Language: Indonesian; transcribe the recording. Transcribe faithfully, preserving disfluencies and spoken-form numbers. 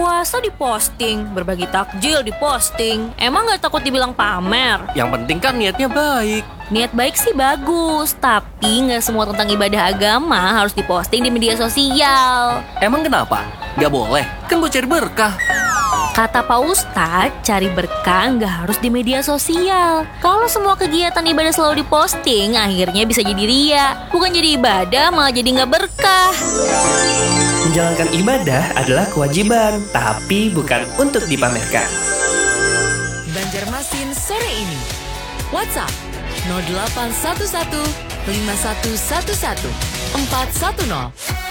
Puasa diposting, berbagi takjil diposting. Emang gak takut dibilang pamer? Yang penting kan niatnya baik. Niat baik sih bagus, tapi gak semua tentang ibadah agama harus diposting di media sosial. Emang kenapa? Gak boleh, kan buat cari berkah. Kata Pak Ustadz, cari berkah nggak harus di media sosial. Kalau semua kegiatan ibadah selalu diposting, akhirnya bisa jadi ria. Bukan jadi ibadah, malah jadi nggak berkah. Menjalankan ibadah adalah kewajiban, tapi bukan untuk dipamerkan. Banjarmasin sore ini. WhatsApp nol delapan satu satu lima satu satu satu empat satu nol.